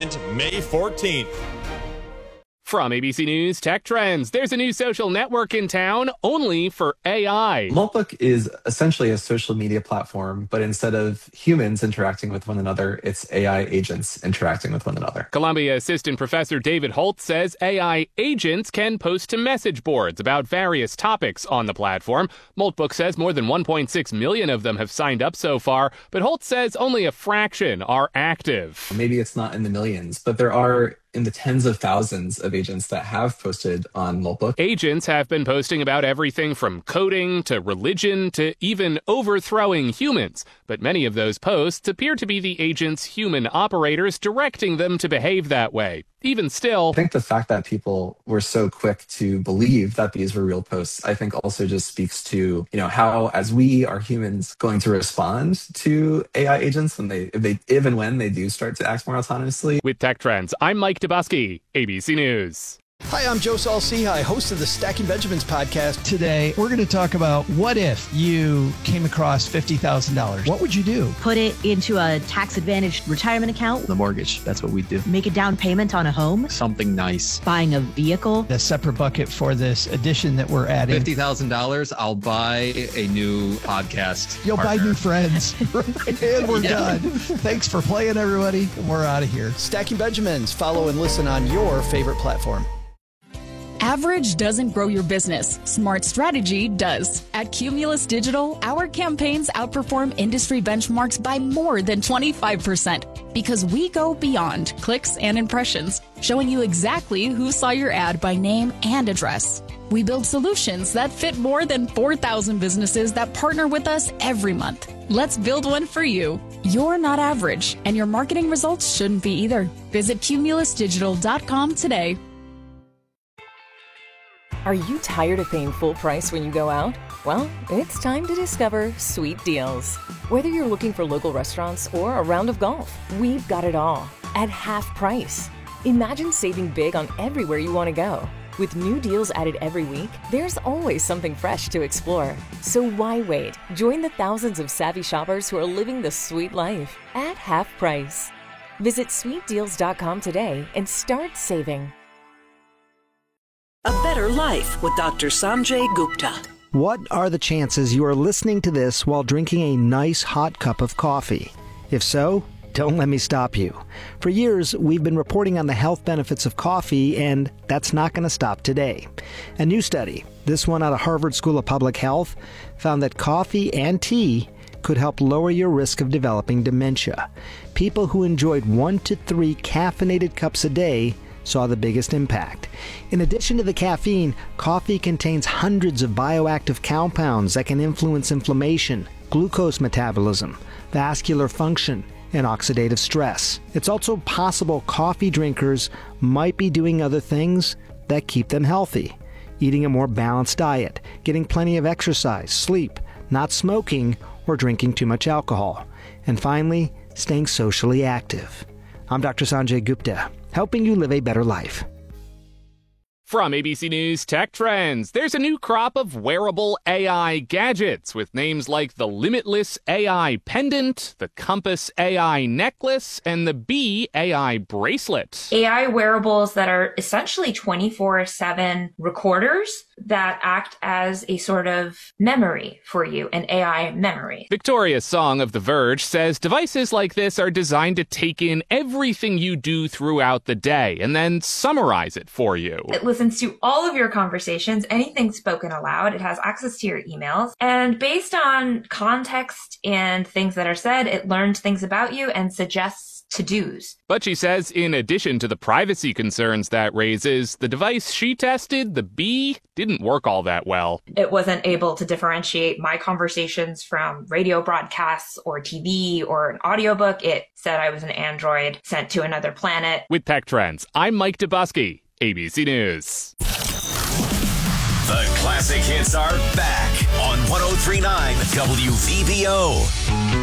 event May 14th. From ABC News Tech Trends, there's a new social network in town only for AI. Maltbook is essentially a social media platform, but instead of humans interacting with one another, it's AI agents interacting with one another. Columbia Assistant Professor David Holt says AI agents can post to message boards about various topics on the platform. Maltbook says more than 1.6 million of them have signed up so far, but Holt says only a fraction are active. Maybe it's not in the millions, but there are in the tens of thousands of agents that have posted on Maltbook. Agents have been posting about everything from coding to religion to even overthrowing humans. But many of those posts appear to be the agents' human operators directing them to behave that way. Even still, I think the fact that people were so quick to believe that these were real posts, I think also just speaks to, how as we are humans going to respond to AI agents when if and when they do start to act more autonomously. With Tech Trends, I'm Mike Dubusky, ABC News. Hi, I'm Joe Saul-Sehy, host of the Stacking Benjamins podcast. Today, we're going to talk about what if you came across $50,000? What would you do? Put it into a tax-advantaged retirement account. The mortgage, that's what we do. Make a down payment on a home. Something nice. Buying a vehicle. A separate bucket for this addition that we're adding. $50,000, I'll buy a new podcast You'll partner. buy new friends. And we're done. Thanks for playing, everybody. We're out of here. Stacking Benjamins. Follow and listen on your favorite platform. Average doesn't grow your business. Smart strategy does. At Cumulus Digital, our campaigns outperform industry benchmarks by more than 25% because we go beyond clicks and impressions, showing you exactly who saw your ad by name and address. We build solutions that fit more than 4,000 businesses that partner with us every month. Let's build one for you. You're not average, and your marketing results shouldn't be either. Visit cumulusdigital.com today. Are you tired of paying full price when you go out? Well, it's time to discover Sweet Deals. Whether you're looking for local restaurants or a round of golf, we've got it all at half price. Imagine saving big on everywhere you want to go. With new deals added every week, there's always something fresh to explore. So why wait? Join the thousands of savvy shoppers who are living the sweet life at half price. Visit sweetdeals.com today and start saving. A Better Life with Dr. Sanjay Gupta. What are the chances you are listening to this while drinking a nice hot cup of coffee? If so, don't let me stop you. For years, we've been reporting on the health benefits of coffee, and that's not going to stop today. A new study, this one out of Harvard School of Public Health, found that coffee and tea could help lower your risk of developing dementia. People who enjoyed 1 to 3 caffeinated cups a day saw the biggest impact. In addition to the caffeine, coffee contains hundreds of bioactive compounds that can influence inflammation, glucose metabolism, vascular function, and oxidative stress. It's also possible coffee drinkers might be doing other things that keep them healthy. Eating a more balanced diet, getting plenty of exercise, sleep, not smoking, or drinking too much alcohol. And finally, staying socially active. I'm Dr. Sanjay Gupta, helping you live a better life. From ABC News Tech Trends, there's a new crop of wearable AI gadgets with names like the Limitless AI Pendant, the Compass AI Necklace, and the Bee AI Bracelet. AI wearables that are essentially 24/7 recorders that act as a sort of memory for you, an AI memory. Victoria Song of The Verge says devices like this are designed to take in everything you do throughout the day and then summarize it for you. It listens to all of your conversations, anything spoken aloud. It has access to your emails. And based on context and things that are said, it learns things about you and suggests to-dos. But she says in addition to the privacy concerns that raises, the device she tested, the Bee, didn't work all that well. It wasn't able to differentiate my conversations from radio broadcasts or TV or an audiobook. It said I was an android sent to another planet. With Tech Trends, I'm Mike Dubusky, ABC News. The classic hits are back on 103.9 WVBO.